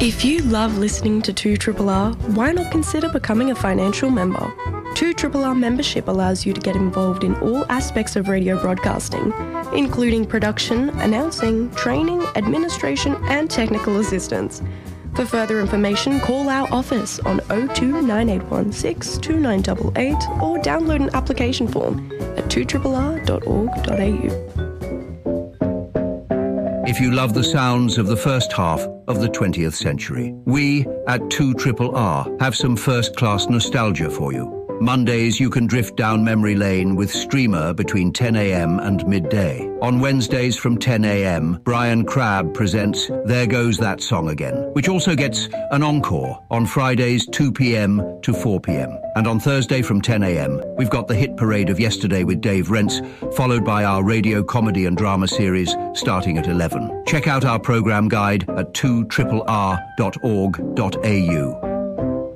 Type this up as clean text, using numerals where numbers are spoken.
If you love listening to 2RRR, why not consider becoming a financial member? 2RRR membership allows you to get involved in all aspects of radio broadcasting, including production, announcing, training, administration and technical assistance. For further information, call our office on 02 9816 2988 or download an application form at 2rrr.org.au. If you love the sounds of the first half of the 20th century, we at 2RRR have some first-class nostalgia for you. Mondays, you can drift down memory lane with Streamer between 10 a.m. and midday. On Wednesdays from 10 a.m., Brian Crabb presents There Goes That Song Again, which also gets an encore on Fridays 2 p.m. to 4 p.m. And on Thursday from 10 a.m., we've got the hit parade of Yesterday with Dave Rents, followed by our radio comedy and drama series starting at 11. Check out our program guide at 2rrr.org.au.